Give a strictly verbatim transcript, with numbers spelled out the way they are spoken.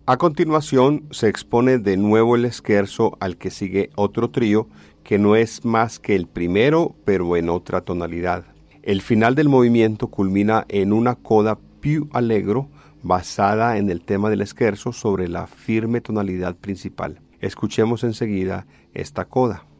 A continuación se expone de nuevo el scherzo, al que sigue otro trío que no es más que el primero pero en otra tonalidad. El final del movimiento culmina en una coda più allegro basada en el tema del scherzo sobre la firme tonalidad principal. Escuchemos enseguida esta coda.